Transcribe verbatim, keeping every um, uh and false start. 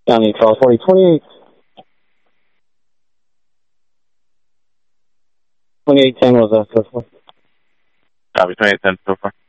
County twelve forty, twenty-eight. twenty-eight ten was that so far. Copy, twenty-eight ten so far.